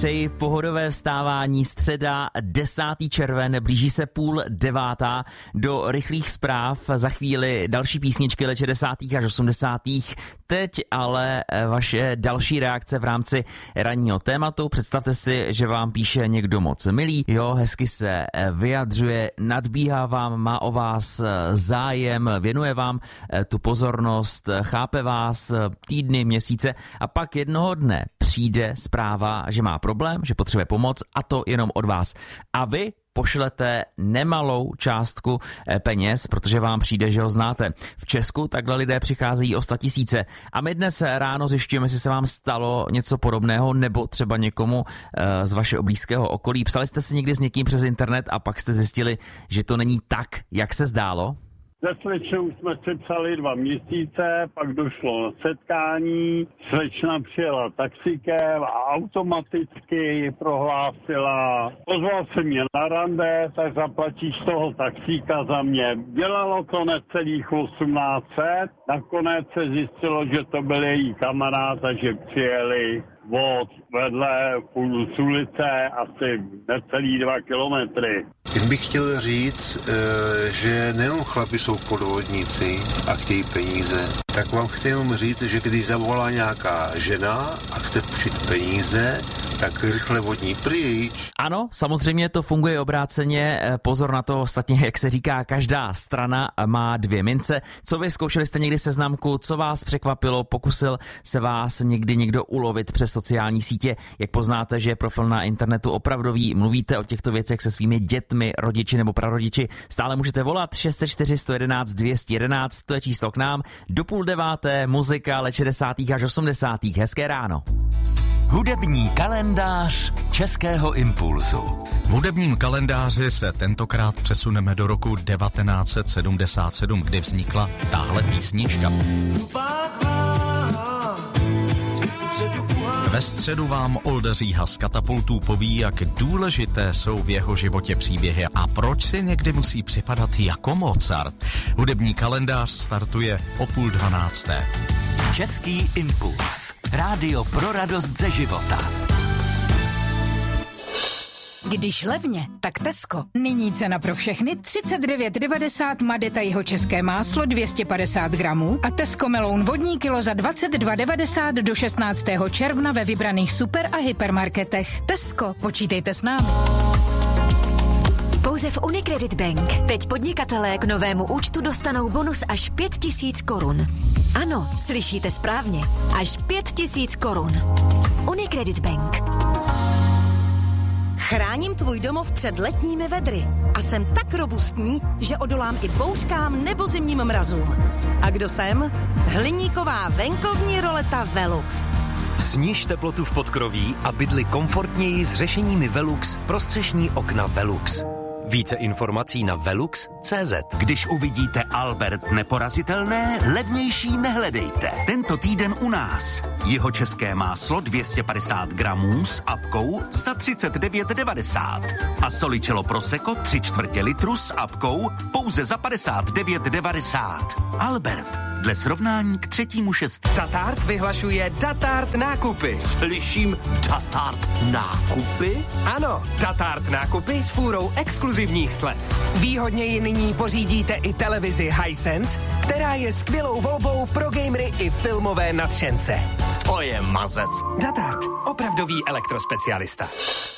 přeji pohodové vstávání. Středa 10. červen, blíží se 8:30 do rychlých zpráv. Za chvíli další písničky let 60. až 80. Teď ale vaše další reakce v rámci ranního tématu. Představte si, že vám píše někdo moc milý, hezky se vyjadřuje, nadbíhá vám, má o vás zájem, věnuje vám tu pozornost, chápe vás týdny, měsíce a pak jednoho dne přijde zpráva, že má problém, že potřebuje pomoc a to jenom od vás. A vy pošlete nemalou částku peněz, protože vám přijde, že ho znáte. V Česku takhle lidé přicházejí o 100 000. A my dnes ráno zjišťujeme, jestli se vám stalo něco podobného nebo třeba někomu z vašeho blízkého okolí. Psali jste si někdy s někým přes internet a pak jste zjistili, že to není tak, jak se zdálo? Se slečnou jsme si psali 2 měsíce, pak došlo na setkání, slečna přijela taxíkem a automaticky prohlásila, pozval se mě na rande, tak zaplatíš toho taxíka za mě. Dělalo to necelých 1800, nakonec se zjistilo, že to byl její kamarád a že přijeli od vedle půl z ulice asi necelý 2 kilometry. Jen bych chtěl říct, že nejen chlapi jsou podvodníci a chtějí peníze, tak vám chci jenom říct, že když zavolá nějaká žena a chce půjčit peníze, tak rychle od ní pryč. Ano, samozřejmě to funguje obráceně. Pozor na to, ostatně, jak se říká, každá strana má 2 mince. Co vy, zkoušeli jste někdy seznamku, co vás překvapilo, pokusil se vás někdy někdo ulovit přes sociální sítě? Jak poznáte, že je profil na internetu opravdový, mluvíte o těchto věcech se svými dětmi, rodiči nebo prarodiči, stále můžete volat 604 111 211, to je číslo k nám. Do 8:30 muzika let 60. až 80. Hezké ráno. Hudební kalendář Českého impulsu. V hudebním kalendáři se tentokrát přesuneme do roku 1977, kdy vznikla tahle písnička. Ve středu vám Olda Říha z Katapultů poví, jak důležité jsou v jeho životě příběhy a proč si někdy musí připadat jako Mozart. Hudební kalendář startuje o 11:30. Český impuls. Rádio pro radost ze života. Když levně, tak Tesco. Nyní cena pro všechny 39,90 Madeta jihočeské máslo 250 gramů a Tesco meloun vodní kilo za 22,90 do 16. června ve vybraných super a hypermarketech. Tesco, počítejte s námi. Pouze v Unicredit Bank. Teď podnikatelé k novému účtu dostanou bonus až 5 000 korun. Ano, slyšíte správně. Až 5 000 korun. Unicredit Bank. Chráním tvůj domov před letními vedry a jsem tak robustní, že odolám i bouřkám nebo zimním mrazům. A kdo jsem? Hliníková venkovní roleta Velux. Sniž teplotu v podkroví a bydli komfortněji s řešeními Velux pro střešní okna Velux. Více informací na velux.cz. Když uvidíte Albert neporazitelné, levnější nehledejte. Tento týden u nás. Jihočeské máslo 250 gramů s apkou za 39,90. A Solicello Prosecco 3/4 litru s apkou pouze za 59,90. Albert. Dle srovnání k 3.6. Datart vyhlašuje Datart nákupy. Slyším Datart nákupy? Ano, Datart nákupy s fůrou exkluzivních slev. Výhodněji nyní pořídíte i televizi Hisense, která je skvělou volbou pro gamery i filmové nadšence. To je mazec. Datart, opravdový elektrospecialista.